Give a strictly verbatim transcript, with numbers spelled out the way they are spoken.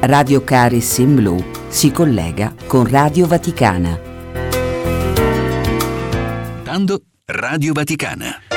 Radio Caris in Blu si collega con Radio Vaticana. Dando Radio Vaticana.